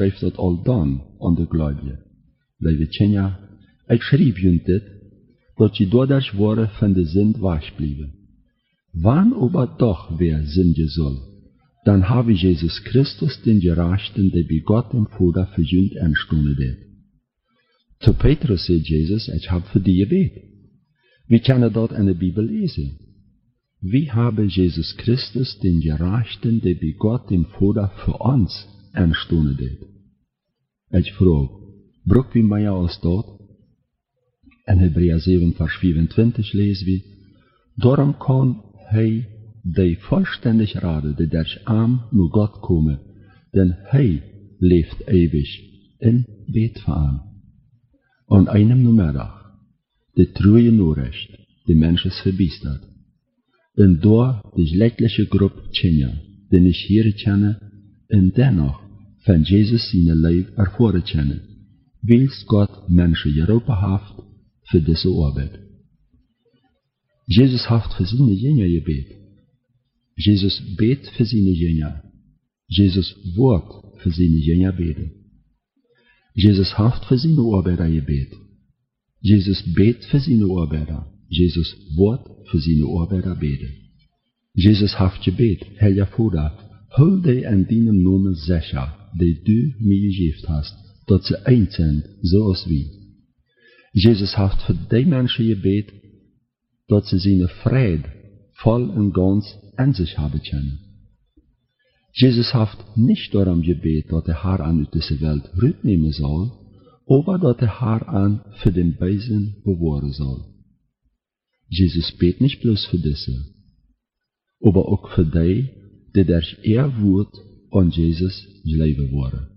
brief tot al dan aan de Gläubige. Lieve Tjenja, ik schrijf jullie dit, dat je doordat worden van de zin was blijven. Wanneer toch weer zinde soll, dan habe Jesus Christus den Gerechten, der bei Gott dem Vater für Sünd anstonden deed. Zu Petrus zei Jesus, ik heb voor die gebed. We kunnen dat in de Bibel lezen. We hebben Jesus Christus, den Gerechten, der bei Gott dem Vater für ons anstonden deed. Ik vraag, brok wie mij als dat? In Hebreeën 7 vers 24 lezen we, daarom kan hij die vollständig raden, die durch arm naar God komen, denn hij leeft ewig in bed van. Aan einem namiddag, de trouwe Noorrecht, de mens is verbiesterd. En door de schlechtliche groep Tjenja, die niet hier kennen, en dennoch van Jesus zijn leven ervoren kennen, wils God mensen geroepen heeft voor deze arbeid. Jesus heeft voor zijn jenja gebed. Jesus beet voor zijn jenja. Jesus wordt voor zijn jenja beden. Jesus heeft voor zijn arbeider gebed. Jesus beet voor zijn arbeider. Jesus wordt voor zijn arbeider beden. Jesus heeft gebed, Heer Vader, hou die en die noemen zeker, die du mij gegeven hast, dat ze één zijn, zoals wij. Jesus heeft voor die mensen gebed, dat ze zijn vrede vol en gans aan zich hebben kunnen. Jesus heeft niet daarom gebed dat hij haar aan uit deze wereld uitnemen zal, maar dat hij haar aan voor den Beisen bewaren zal. Jesus beet niet bloos voor deze, maar ook voor die, die durch woord aan Jesus geloven worden.